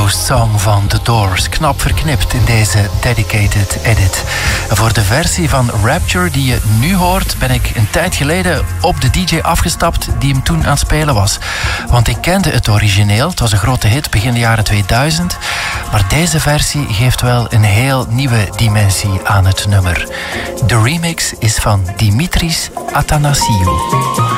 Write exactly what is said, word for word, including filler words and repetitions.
Ghost Song van The Doors. Knap verknipt in deze dedicated edit. En voor de versie van Rapture die je nu hoort, ben ik een tijd geleden op de D J afgestapt die hem toen aan het spelen was. Want ik kende het origineel. Het was een grote hit begin de jaren tweeduizend. Maar deze versie geeft wel een heel nieuwe dimensie aan het nummer. De remix is van Dimitris Athanasiou.